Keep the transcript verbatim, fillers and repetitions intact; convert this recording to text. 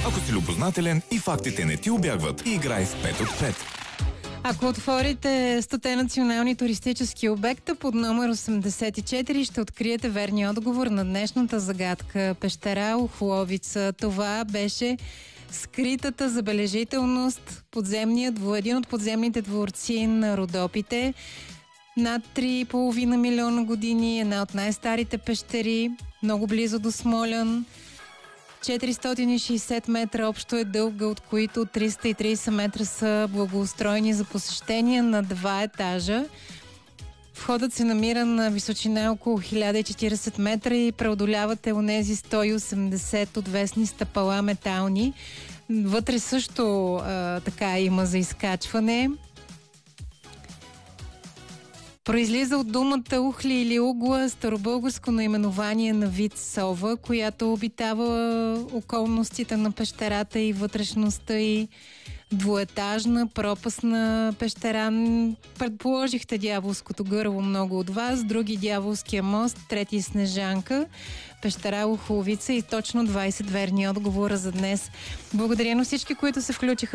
Ако си любознателен и фактите не ти убягват, играй с пет от пет. Ако отворите сто национални туристически обекта под номер осемдесет и четири, ще откриете верния отговор на днешната загадка. Пещера Охловица. Това беше скритата забележителност, подземният, един от подземните дворци на Родопите. Над три и половина милиона години, една от най-старите пещери, много близо до Смолян. четиристотин и шейсет метра общо е дълга, от които триста и трийсет метра са благоустроени за посещение на два етажа. Входът се намира на височина около хиляда и четирийсет метра и преодолявате онези сто и осемдесет отвесни стъпала метални. Вътре също а, така има за изкачване. Произлиза от думата ухли или угла, старобългарско наименование на вид сова, която обитава околностите на пещерата и вътрешността и двуетажна, пропастна пещера. Предположихте дяволското гърло много от вас, други дяволския мост, трети Снежанка, пещера Охловица и точно двайсет верни отговора за днес. Благодаря на всички, които се включиха